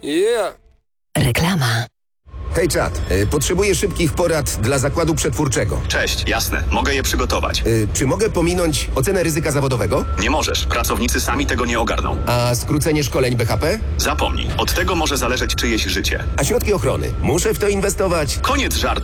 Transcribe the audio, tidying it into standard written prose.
Yeah. Reklama. Hej czat, potrzebuję szybkich porad dla zakładu przetwórczego. Cześć, jasne, mogę je przygotować. Czy mogę pominąć ocenę ryzyka zawodowego? Nie możesz, pracownicy sami tego nie ogarną. A skrócenie szkoleń BHP? Zapomnij, od tego może zależeć czyjeś życie. A środki ochrony? Muszę w to inwestować? Koniec żartu.